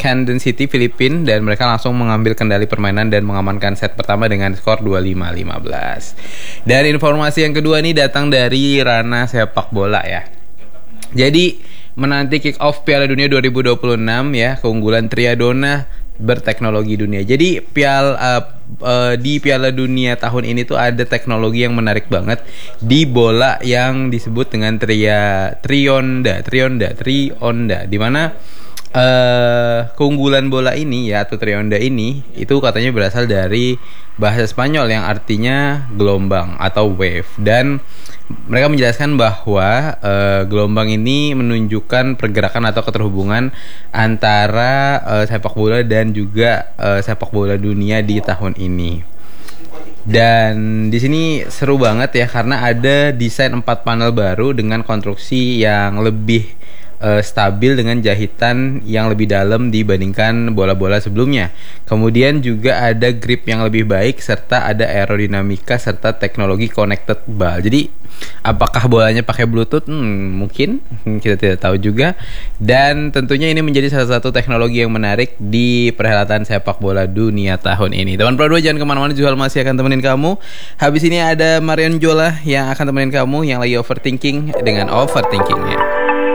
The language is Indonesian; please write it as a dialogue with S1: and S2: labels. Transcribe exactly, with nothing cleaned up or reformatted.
S1: Kansas City, Filipina, dan mereka langsung mengambil kendali permainan dan mengamankan set pertama dengan skor dua puluh lima lima belas. Dan informasi yang kedua nih datang dari ranah sepak bola ya. Jadi menanti kick off Piala Dunia dua ribu dua puluh enam ya, keunggulan Triadona berteknologi dunia. Jadi piala uh, uh, di Piala Dunia tahun ini tuh ada teknologi yang menarik banget di bola yang disebut dengan tria trionda, trionda, trionda, di mana uh, keunggulan bola ini ya atau trionda ini itu katanya berasal dari bahasa Spanyol yang artinya gelombang atau wave, dan mereka menjelaskan bahwa uh, gelombang ini menunjukkan pergerakan atau keterhubungan antara uh, sepak bola dan juga uh, sepak bola dunia di tahun ini. Dan di sini seru banget ya karena ada desain empat panel baru dengan konstruksi yang lebih uh, stabil dengan jahitan yang lebih dalam dibandingkan bola-bola sebelumnya. Kemudian juga ada grip yang lebih baik serta ada aerodinamika serta teknologi connected ball. Jadi apakah bolanya pakai Bluetooth? Hmm, mungkin kita tidak tahu juga. Dan tentunya ini menjadi salah satu teknologi yang menarik di perhelatan sepak bola dunia tahun ini. Teman Pro dua jangan kemana-mana, Jual masih akan temenin kamu. Habis ini ada Marion Jola yang akan temenin kamu yang lagi overthinking dengan overthinkingnya.